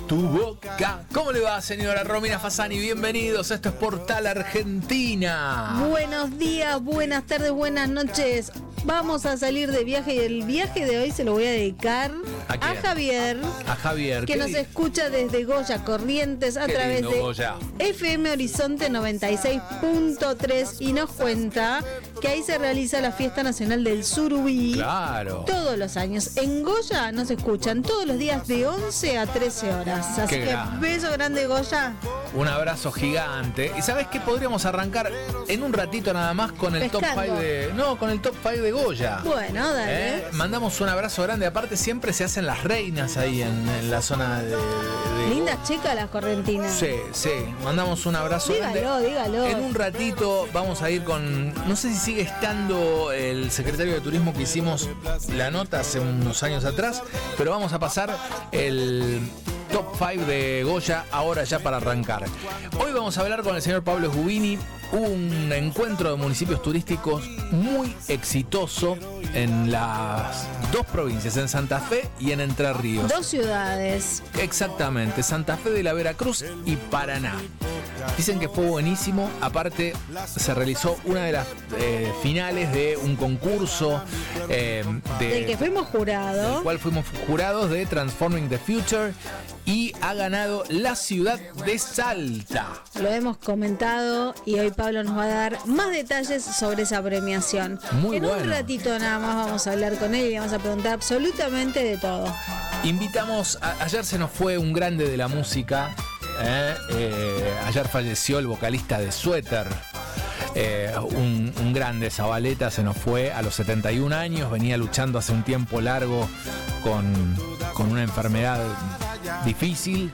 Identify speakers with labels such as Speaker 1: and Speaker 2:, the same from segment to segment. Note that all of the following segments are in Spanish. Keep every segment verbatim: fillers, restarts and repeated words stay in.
Speaker 1: tu boca. ¿Cómo le va, señora Romina Fasani? Bienvenidos, esto es Portal Argentina.
Speaker 2: Buenos días, buenas tardes, buenas noches. Vamos a salir de viaje y el viaje de hoy se lo voy a dedicar
Speaker 1: ¿A,
Speaker 2: a Javier,
Speaker 1: a Javier,
Speaker 2: que nos
Speaker 1: dice?
Speaker 2: escucha desde Goya Corrientes a
Speaker 1: Qué
Speaker 2: través
Speaker 1: lindo,
Speaker 2: de
Speaker 1: Goya.
Speaker 2: F M Horizonte noventa y seis punto tres y nos cuenta que ahí se realiza la Fiesta Nacional del Surubí.
Speaker 1: Claro.
Speaker 2: Todos los años. En Goya nos escuchan todos los días de once a trece horas. Así
Speaker 1: Qué
Speaker 2: que
Speaker 1: grande.
Speaker 2: beso grande, Goya.
Speaker 1: Un abrazo gigante. ¿Y sabes qué? Podríamos arrancar en un ratito nada más con el
Speaker 2: Pescando.
Speaker 1: top cinco de. No, con el top cinco de Goya.
Speaker 2: Bueno, dale.
Speaker 1: ¿Eh? Mandamos un abrazo grande. Aparte, siempre se hacen las reinas ahí en, en la zona de. de
Speaker 2: Lindas chicas las correntinas.
Speaker 1: Sí, sí. Mandamos un abrazo
Speaker 2: Dígalo,
Speaker 1: grande.
Speaker 2: dígalo.
Speaker 1: En un ratito vamos a ir con. No sé si sigue estando el secretario de Turismo que hicimos la nota hace unos años atrás, pero vamos a pasar el top cinco de Goya ahora ya para arrancar. Hoy vamos a hablar con el señor Pablo Gubini, un encuentro de municipios turísticos muy exitoso en las dos provincias, en Santa Fe y en Entre Ríos.
Speaker 2: Dos ciudades.
Speaker 1: Exactamente, Santa Fe de la Veracruz y Paraná. Dicen que fue buenísimo, aparte se realizó una de las eh, finales de un concurso eh, de,
Speaker 2: Del que fuimos jurados.
Speaker 1: del cual fuimos jurados de Transforming the Future y ha ganado la ciudad de Salta.
Speaker 2: Lo hemos comentado y hoy Pablo nos va a dar más detalles sobre esa premiación.
Speaker 1: Muy
Speaker 2: en
Speaker 1: bueno.
Speaker 2: un ratito nada más vamos a hablar con él y vamos a preguntar absolutamente de todo.
Speaker 1: Invitamos, a, ayer se nos fue un grande de la música, eh, eh, ayer falleció el vocalista de Suéter. Eh, un, un grande, Zabaleta, se nos fue a los setenta y un años, venía luchando hace un tiempo largo con, con una enfermedad difícil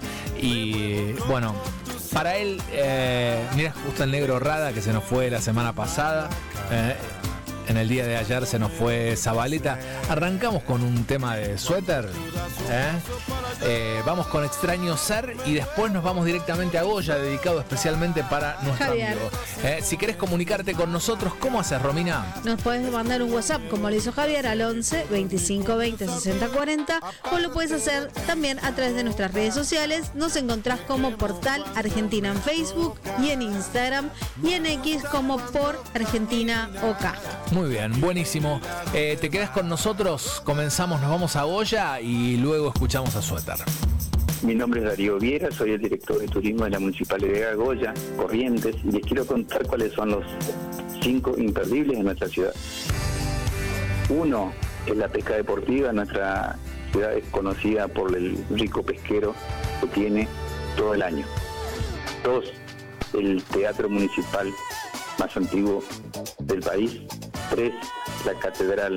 Speaker 1: y bueno, para él, eh, mira justo el negro Rada que se nos fue la semana pasada, eh, en el día de ayer se nos fue Zabaleta. Arrancamos con un tema de Suéter, ¿eh? Eh, vamos con Extraño Ser y después nos vamos directamente a Goya, dedicado especialmente para nuestro
Speaker 2: Javier.
Speaker 1: amigo. Eh, si querés comunicarte con nosotros, ¿cómo haces, Romina?
Speaker 2: Nos puedes mandar un WhatsApp como lo hizo Javier al once veinticinco veinte sesenta cuarenta o lo puedes hacer también a través de nuestras redes sociales. Nos encontrás como Portal Argentina en Facebook y en Instagram y en X como por Argentina OK.
Speaker 1: Muy bien, buenísimo. Eh, te quedás con nosotros, comenzamos, nos vamos a Goya y luego escuchamos a Suéter.
Speaker 3: Mi nombre es Darío Viera, soy el director de turismo de la Municipalidad de Goya, Corrientes, y les quiero contar cuáles son los cinco imperdibles de nuestra ciudad. Uno es la pesca deportiva. Nuestra ciudad es conocida por el rico pesquero que tiene todo el año. Dos, el teatro municipal más antiguo del país. Tres, la catedral